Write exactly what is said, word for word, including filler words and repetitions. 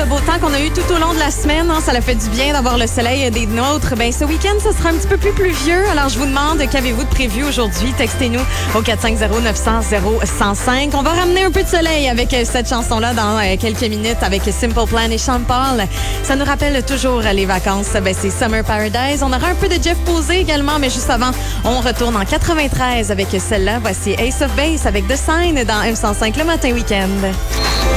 beau temps qu'on a eu tout au long de la semaine, hein, ça l'a fait du bien d'avoir le soleil des nôtres. Ben, ce week-end, ce sera un petit peu plus pluvieux. Alors, je vous demande, qu'avez-vous de prévu aujourd'hui? Textez-nous au quatre cinq zéro neuf cent zéro un zéro cinq. On va ramener un peu de soleil avec cette chanson-là dans quelques minutes avec Simple Plan et Sean Paul. Ça nous rappelle toujours les vacances. Ben, c'est Summer Paradise. On aura un peu de Jeff Posey également, mais juste avant, on retourne en quatre-vingt-treize avec celle-là. Voici Ace of Base avec The Sign dans M cent cinq le matin week-end.